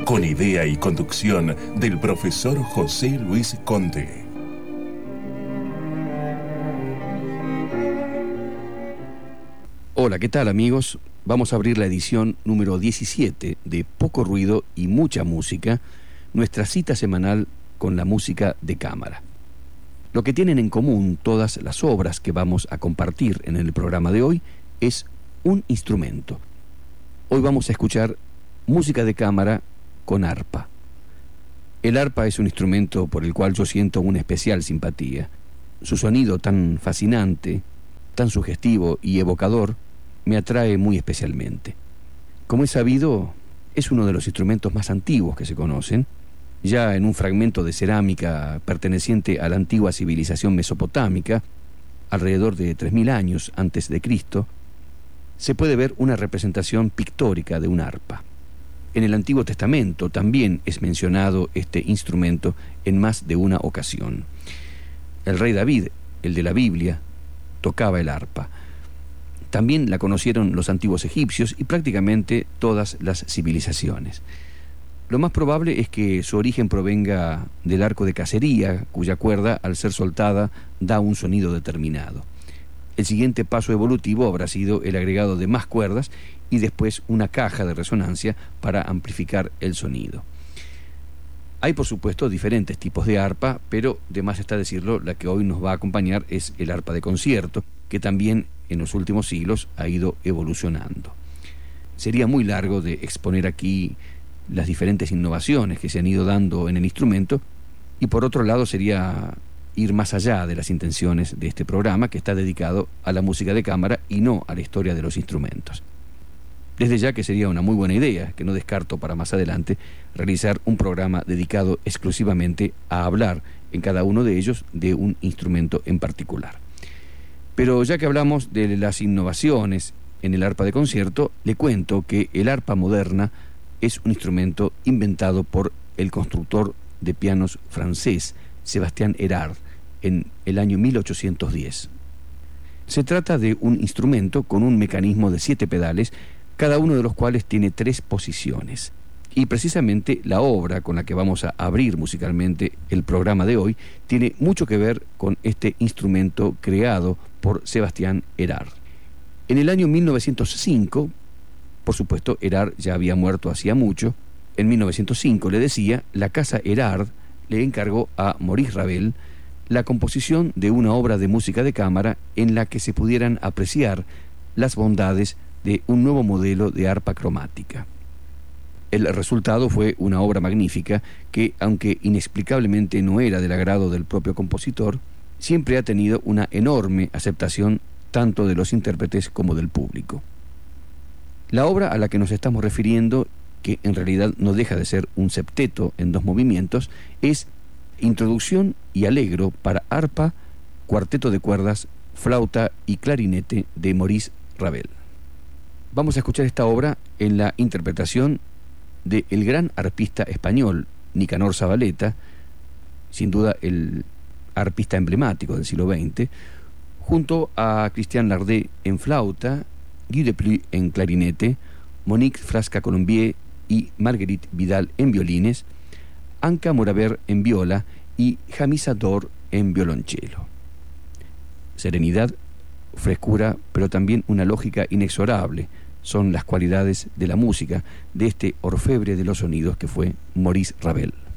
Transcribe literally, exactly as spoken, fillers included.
con idea y conducción del profesor José Luis Conde. Hola, ¿qué tal, amigos? Vamos a abrir la edición número diecisiete de Poco Ruido y Mucha Música, nuestra cita semanal con la música de cámara. Lo que tienen en común todas las obras que vamos a compartir en el programa de hoy es un instrumento. Hoy vamos a escuchar música de cámara con arpa. El arpa es un instrumento por el cual yo siento una especial simpatía. Su sonido tan fascinante, tan sugestivo y evocador, me atrae muy especialmente. Como es sabido, es uno de los instrumentos más antiguos que se conocen. Ya en un fragmento de cerámica perteneciente a la antigua civilización mesopotámica, alrededor de tres mil años antes de Cristo, se puede ver una representación pictórica de un arpa. En el Antiguo Testamento también es mencionado este instrumento en más de una ocasión. El rey David, el de la Biblia, tocaba el arpa. También la conocieron los antiguos egipcios y prácticamente todas las civilizaciones. Lo más probable es que su origen provenga del arco de cacería, cuya cuerda, al ser soltada, da un sonido determinado. El siguiente paso evolutivo habrá sido el agregado de más cuerdas y después una caja de resonancia para amplificar el sonido. Hay, por supuesto, diferentes tipos de arpa, pero de más está decirlo, la que hoy nos va a acompañar es el arpa de concierto, que también en los últimos siglos ha ido evolucionando. Sería muy largo de exponer aquí las diferentes innovaciones que se han ido dando en el instrumento, y por otro lado sería ir más allá de las intenciones de este programa, que está dedicado a la música de cámara y no a la historia de los instrumentos. Desde ya que sería una muy buena idea, que no descarto para más adelante, realizar un programa dedicado exclusivamente a hablar en cada uno de ellos de un instrumento en particular. Pero ya que hablamos de las innovaciones en el arpa de concierto, le cuento que el arpa moderna es un instrumento inventado por el constructor de pianos francés, Sébastien Érard, en el año mil ochocientos diez. Se trata de un instrumento con un mecanismo de siete pedales, cada uno de los cuales tiene tres posiciones. Y precisamente la obra con la que vamos a abrir musicalmente el programa de hoy tiene mucho que ver con este instrumento creado por Sébastien Érard. En el año mil novecientos cinco, por supuesto, Érard ya había muerto hacía mucho. En mil novecientos cinco, le decía, la casa Érard le encargó a Maurice Ravel la composición de una obra de música de cámara en la que se pudieran apreciar las bondades de un nuevo modelo de arpa cromática. El resultado fue una obra magnífica que, aunque inexplicablemente no era del agrado del propio compositor, siempre ha tenido una enorme aceptación tanto de los intérpretes como del público. La obra a la que nos estamos refiriendo, que en realidad no deja de ser un septeto en dos movimientos, es Introducción y Allegro para arpa, cuarteto de cuerdas, flauta y clarinete de Maurice Ravel. Vamos a escuchar esta obra en la interpretación del gran arpista español Nicanor Zavaleta, sin duda el arpista emblemático del siglo veinte, junto a Christian Lardé en flauta, Guy Deplu en clarinete, Monique Frasca-Colombier y Marguerite Vidal en violines, Anka Moraver en viola y Jamisa Dor en violonchelo. Serenidad, frescura, pero también una lógica inexorable son las cualidades de la música de este orfebre de los sonidos que fue Maurice Ravel.